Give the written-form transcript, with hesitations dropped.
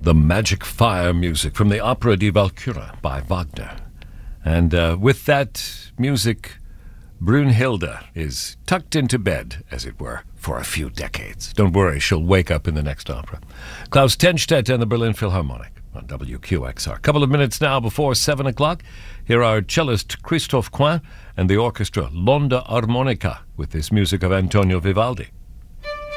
the magic fire music from the Opera Die Walküre by Wagner. And with that music, Brünnhilde is tucked into bed, as it were, for a few decades. Don't worry, she'll wake up in the next opera. Klaus Tenstedt and the Berlin Philharmonic on WQXR. A couple of minutes now before 7 o'clock. Here are cellist Christophe Coin and the orchestra L'Onda Armonica with this music of Antonio Vivaldi.